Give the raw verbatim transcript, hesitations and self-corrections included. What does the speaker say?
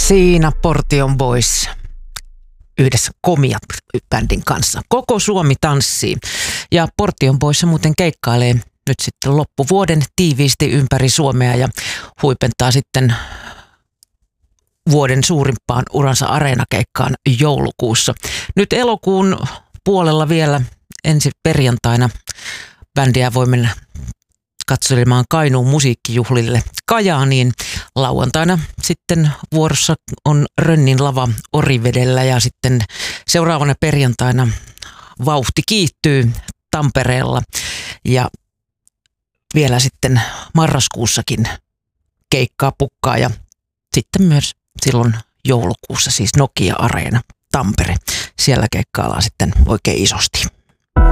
Siinä Portion Boys yhdessä Komiat-bändin kanssa. Koko Suomi tanssii. Ja Portion Boys muuten keikkailee nyt sitten loppuvuoden tiiviisti ympäri Suomea ja huipentaa sitten vuoden suurimpaan uransa areenakeikkaan joulukuussa. Nyt elokuun puolella vielä ensi perjantaina bändiä voi mennä katselemaan Kainuun musiikkijuhlille Kajaaniin. Lauantaina sitten vuorossa on Rönnin lava Orivedellä ja sitten seuraavana perjantaina vauhti kiihtyy Tampereella ja vielä sitten marraskuussakin keikkaa pukkaa ja sitten myös silloin joulukuussa siis Nokia Areena Tampere. Siellä keikkaillaan sitten oikein isosti.